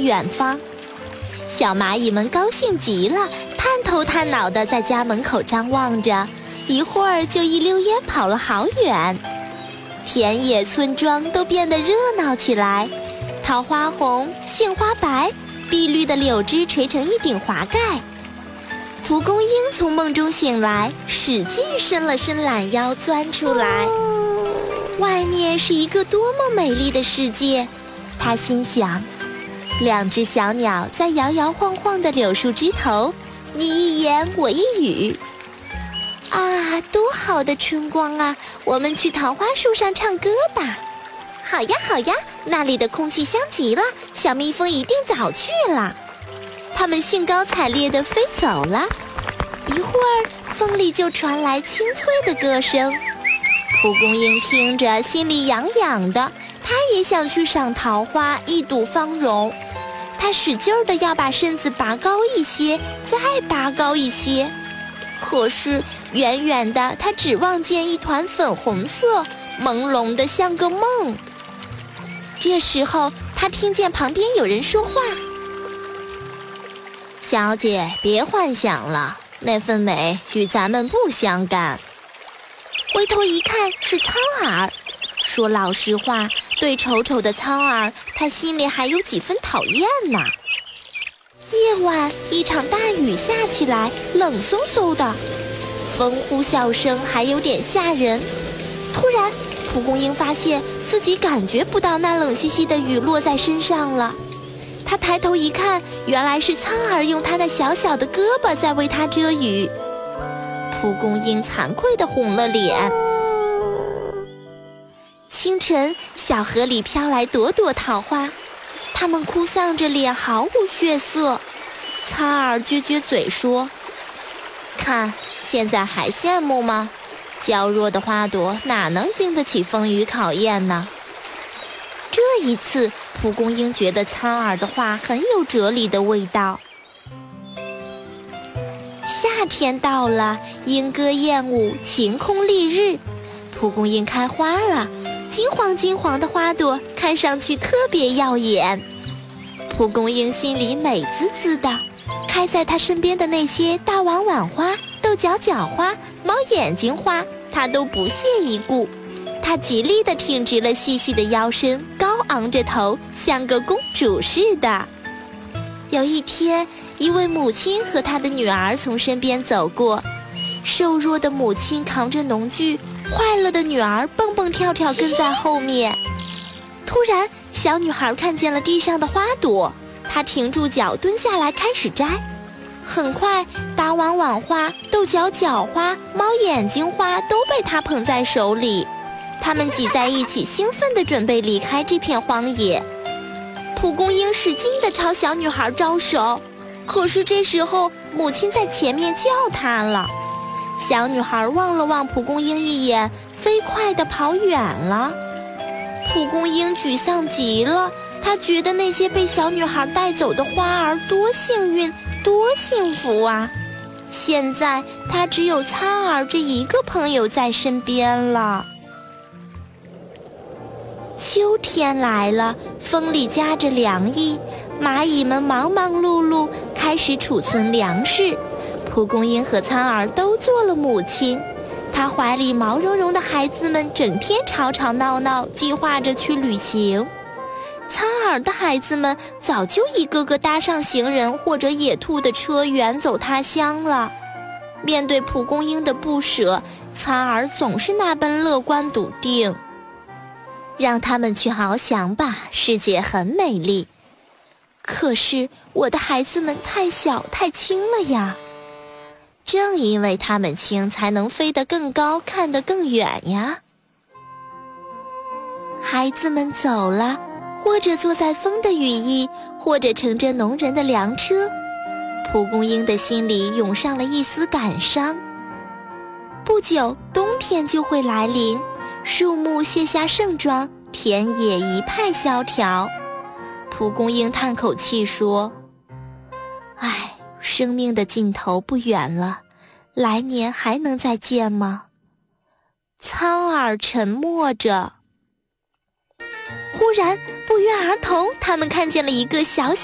远方。小蚂蚁们高兴极了，探头探脑地在家门口张望着，一会儿就一溜烟跑了好远。田野村庄都变得热闹起来，桃花红，杏花白，碧绿的柳枝垂成一顶华盖。蒲公英从梦中醒来，使劲伸了伸懒腰，钻出来。外面是一个多么美丽的世界，他心想。两只小鸟在摇摇晃晃的柳树枝头，你一言我一语。啊，多好的春光啊！我们去桃花树上唱歌吧。好呀好呀，那里的空气香极了，小蜜蜂一定早去了。它们兴高采烈地飞走了，一会儿风里就传来清脆的歌声。蒲公英听着心里痒痒的，它也想去赏桃花，一睹芳容。它使劲地要把身子拔高一些，再拔高一些。可是远远的，它只望见一团粉红色，朦胧的像个梦。这时候，它听见旁边有人说话：“小姐，别幻想了，那份美与咱们不相干。”回头一看，是苍耳。说老实话，对丑丑的苍耳，他心里还有几分讨厌呢。夜晚，一场大雨下起来，冷飕飕的，风呼啸声还有点吓人。突然，蒲公英发现自己感觉不到那冷兮兮的雨落在身上了。他抬头一看，原来是苍耳用他的小小的胳膊在为他遮雨。蒲公英惭愧地红了脸。清晨，小河里飘来朵朵桃花，它们哭丧着脸，毫无血色。苍耳撅撅嘴说：“看，现在还羡慕吗？娇弱的花朵哪能经得起风雨考验呢？”这一次，蒲公英觉得苍耳的话很有哲理的味道。夏天到了，莺歌燕舞，晴空丽日，蒲公英开花了。金黄金黄的花朵看上去特别耀眼，蒲公英心里美滋滋的。开在它身边的那些大碗碗花、豆角角花、猫眼睛花，它都不屑一顾。它极力地挺直了细细的腰身，高昂着头，像个公主似的。有一天，一位母亲和她的女儿从身边走过，瘦弱的母亲扛着农具，快乐的女儿蹦蹦跳跳跟在后面。突然，小女孩看见了地上的花朵，她停住脚，蹲下来开始摘。很快，大碗碗花、豆角角花、猫眼睛花都被她捧在手里。它们挤在一起，兴奋地准备离开这片荒野。蒲公英使劲地朝小女孩招手，可是这时候母亲在前面叫她了。小女孩望了望蒲公英一眼，飞快地跑远了。蒲公英沮丧极了，她觉得那些被小女孩带走的花儿多幸运，多幸福啊！现在她只有苍耳这一个朋友在身边了。秋天来了，风里夹着凉意，蚂蚁们忙忙碌碌，开始储存粮食。蒲公英和苍耳都做了母亲，她怀里毛茸茸的孩子们整天吵吵闹闹，计划着去旅行。苍耳的孩子们早就一个个搭上行人或者野兔的车，远走他乡了。面对蒲公英的不舍，苍耳总是那般乐观笃定。让他们去翱翔吧，世界很美丽。可是我的孩子们太小太轻了呀。正因为它们轻，才能飞得更高，看得更远呀。孩子们走了，或者坐在风的羽翼，或者乘着农人的粮车。蒲公英的心里涌上了一丝感伤。不久，冬天就会来临，树木卸下盛装，田野一派萧条。蒲公英叹口气说：“唉，生命的尽头不远了，来年还能再见吗？”苍耳沉默着。忽然，不约而同，他们看见了一个小小